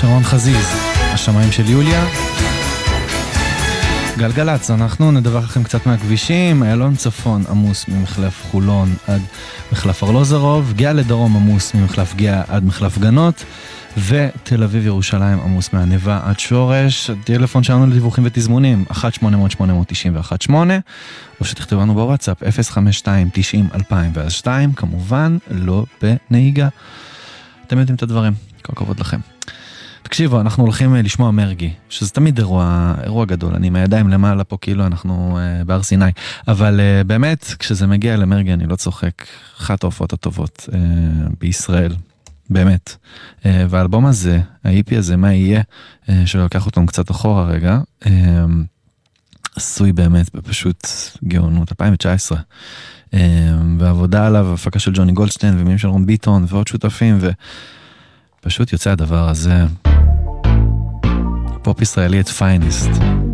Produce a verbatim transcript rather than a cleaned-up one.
שרון חזיז, השמיים של יוליה. גלגלץ, אנחנו נדווח לכם קצת מהכבישים. איילון צפון עמוס ממחלף חולון עד מחלף ארלוזרוב, גאה לדרום עמוס ממחלף גאה עד מחלף גנות, ותל אביב ירושלים עמוס מהנבה עד שורש. הטלפון שלנו לדיווחים ותזמונים אחת שמונה אפס אפס שמונה תשע אחת שמונה, או שתכתבו לנו בוואטסאפ אפס חמש שתיים תשעים אלפיים ואז שתיים, כמובן לא בנהיגה. אתם יודעים את הדברים, כל הכבוד לכם. תקשיבו, אנחנו הולכים לשמוע מרגי, שזה תמיד אירוע, אירוע גדול. אני עם הידיים למעלה פה, כאילו אנחנו uh, בהר סיני. אבל uh, באמת, כשזה מגיע למרגי, אני לא צוחק. אחת ההופעות הטובות uh, בישראל, באמת. Uh, והאלבום הזה, ה-איפי הזה, מה יהיה, uh, שלקח אותנו קצת אחורה רגע, uh, עשוי באמת בפשוט גאונות, אלפיים תשע עשרה. Uh, ועבודה עליו, הפקה של ג'וני גולדשטיין, ומילים של רון ביטון, ועוד שותפים, ו... פשוט יוצא הדבר הזה. פופ ישראלי את פייניסט.